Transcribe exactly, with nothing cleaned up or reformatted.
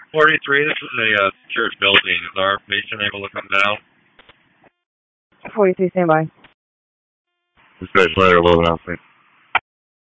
forty-three, this is a uh, church building. Is our patient able to come down? forty-three, stand by. Dispatch letter, eleven, please.